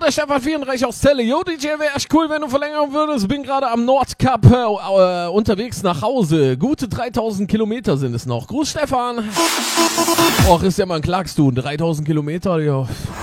der Stefan 34 aus Celle. Jo, DJ, wäre echt cool, wenn du verlängern würdest. Bin gerade am Nordkap unterwegs nach Hause. Gute 3000 Kilometer sind es noch. Gruß, Stefan. Och, ist ja mal ein Klagstun. 3000 Kilometer, ja.